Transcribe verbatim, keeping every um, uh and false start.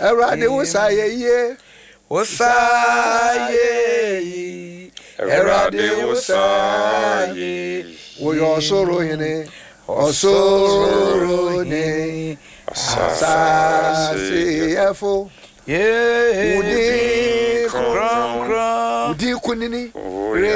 Erade wosaye ye. Wosaye. Erade wosaye. Woyo soro hene. Osoro ne. Asase efo. Ye. Udi kron kron. Udi kunini.